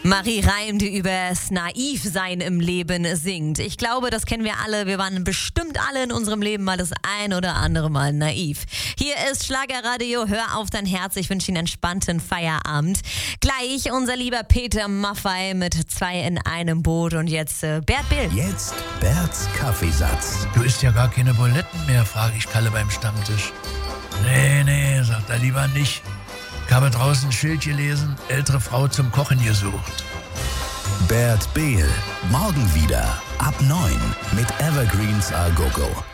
Marie Reim, die übers Naivsein im Leben singt. Ich glaube, das kennen wir alle. Wir waren bestimmt alle in unserem Leben mal das ein oder andere Mal naiv. Hier ist Schlagerradio. Hör auf dein Herz. Ich wünsche Ihnen einen entspannten Feierabend. Gleich unser lieber Peter Maffay mit 2 in einem Boot. Und jetzt Bert Bill. Jetzt Berts Kaffeesatz. Du isst ja gar keine Buletten mehr, frage ich Kalle beim Stammtisch. Nee, sagt er lieber nicht. Ich habe draußen ein Schild gelesen, ältere Frau zum Kochen gesucht. Bert Behl, morgen wieder ab 9 mit Evergreens A Go Go.